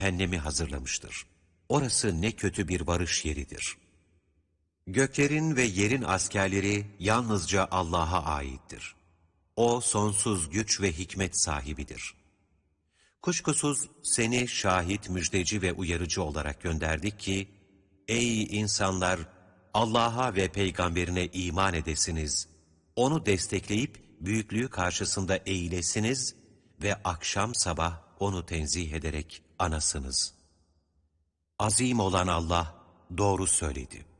cehennemi hazırlamıştır. Orası ne kötü bir varış yeridir. Göklerin ve yerin askerleri yalnızca Allah'a aittir. O sonsuz güç ve hikmet sahibidir. Kuşkusuz seni şahit, müjdeci ve uyarıcı olarak gönderdik ki, ey insanlar, Allah'a ve peygamberine iman edesiniz, onu destekleyip büyüklüğü karşısında eğilesiniz ve akşam sabah onu tenzih ederek anasınız. Azim olan Allah doğru söyledi.